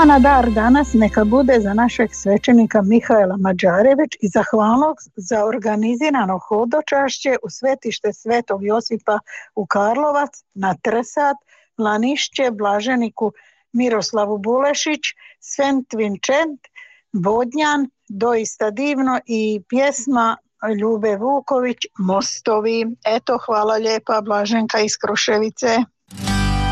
Nama na dar danas neka bude za našeg svećenika Mihaela Mađarević i zahvalnost za organizirano hodočašće u svetište Svetog Josipa u Karlovac, na Trsat, Lanišće, blaženiku Miroslavu Bulešić, Svent Vincent, Vodnjan, doista divno, i pjesma Ljube Vuković, Mostovi. Eto, hvala lijepa, Blaženka iz Kruševice.